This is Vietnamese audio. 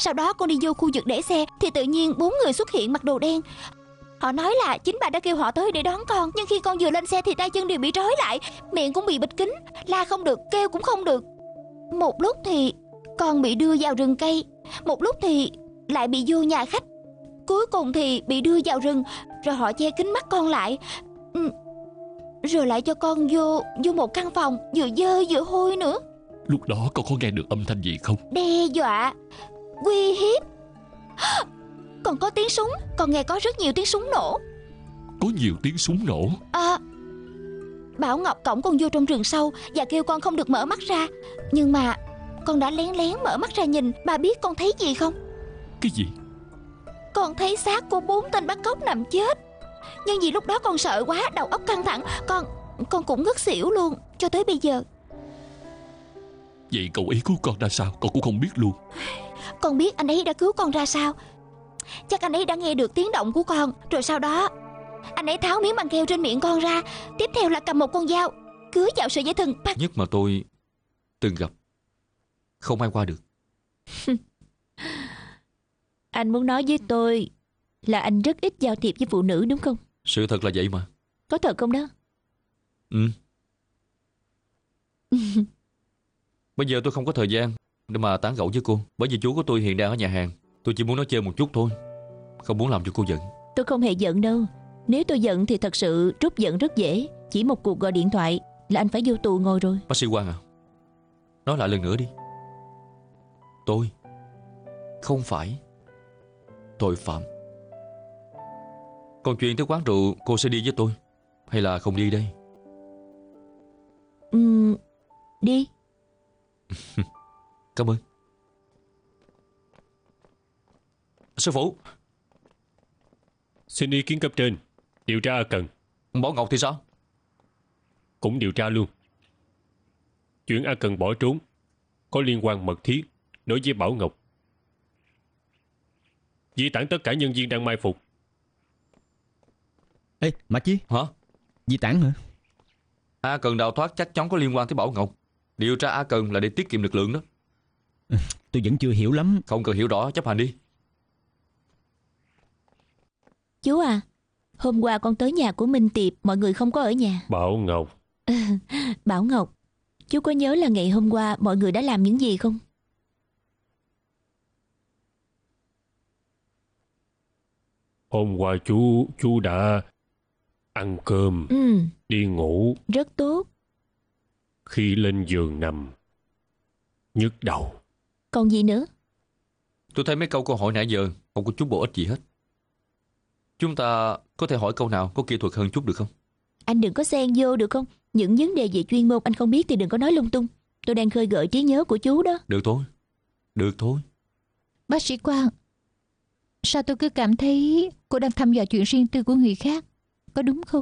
Sau đó con đi vô khu vực để xe thì tự nhiên 4 người xuất hiện mặc đồ đen. Họ nói là chính bà đã kêu họ tới để đón con, nhưng khi con vừa lên xe thì tay chân đều bị trói lại, miệng cũng bị bịt kín, la không được, kêu cũng không được. Một lúc thì con bị đưa vào rừng cây, một lúc thì lại bị vô nhà khách, cuối cùng thì bị đưa vào rừng. Rồi họ che kín mắt con lại, rồi lại cho con vô một căn phòng vừa dơ vừa hôi nữa. Lúc đó con có nghe được âm thanh gì không? Đe dọa, uy hiếp. Còn có tiếng súng, con nghe có rất nhiều tiếng súng nổ. Có nhiều tiếng súng nổ? Bảo Ngọc cõng con vô trong rừng sâu và kêu con không được mở mắt ra. Nhưng mà con đã lén lén mở mắt ra nhìn. Bà biết con thấy gì không? Cái gì? Con thấy xác của 4 tên bắt cóc nằm chết. Nhưng vì lúc đó con sợ quá, đầu óc căng thẳng, con cũng ngất xỉu luôn cho tới bây giờ. Vậy cậu ấy cứu con ra sao con cũng không biết luôn? Con biết anh ấy đã cứu con ra sao. Chắc anh ấy đã nghe được tiếng động của con, rồi sau đó anh ấy tháo miếng băng keo trên miệng con ra. Tiếp theo là cầm một con dao cứa vào sợi dây thừng. Nhất mà tôi từng gặp, không ai qua được. Anh muốn nói với tôi là anh rất ít giao thiệp với phụ nữ đúng không? Sự thật là vậy mà. Có thật không đó? Ừ. Bây giờ tôi không có thời gian để mà tán gẫu với cô, bởi vì chú của tôi hiện đang ở nhà hàng. Tôi chỉ muốn nói chơi một chút thôi, không muốn làm cho cô giận. Tôi không hề giận đâu. Nếu tôi giận thì thật sự trút giận rất dễ. Chỉ một cuộc gọi điện thoại là anh phải vô tù ngồi rồi. Bác sĩ Quang à, nói lại lần nữa đi. Tôi không phải tội phạm. Còn chuyện tới quán rượu, cô sẽ đi với tôi hay là không đi đây? Đi. Cảm ơn. Sư phụ. Xin ý kiến cấp trên. Điều tra A Cần. Bảo Ngọc thì sao? Cũng điều tra luôn. Chuyện A Cần bỏ trốn có liên quan mật thiết đối với Bảo Ngọc. Di tản tất cả nhân viên đang mai phục. Ê, Mạc Chí. Hả? Di tản hả? A Cần đào thoát chắc chắn có liên quan tới Bảo Ngọc. Điều tra A Cần là để tiết kiệm lực lượng đó. Tôi vẫn chưa hiểu lắm. Không cần hiểu rõ, chấp hành đi. Chú à, hôm qua con tới nhà của Minh Tiệp, mọi người không có ở nhà. Bảo Ngọc. Bảo Ngọc, chú có nhớ là ngày hôm qua mọi người đã làm những gì không? Hôm qua chú đã ăn cơm, đi ngủ. Rất tốt. Khi lên giường nằm, nhức đầu. Còn gì nữa? Tôi thấy mấy câu hỏi nãy giờ không có chút bổ ích gì hết. Chúng ta có thể hỏi câu nào có kỹ thuật hơn chút được không? Anh đừng có xen vô được không? Những vấn đề về chuyên môn anh không biết thì đừng có nói lung tung. Tôi đang khơi gợi trí nhớ của chú đó. Được thôi. Được thôi. Bác sĩ Quang, sao tôi cứ cảm thấy cô đang thăm dò chuyện riêng tư của người khác? Có đúng không?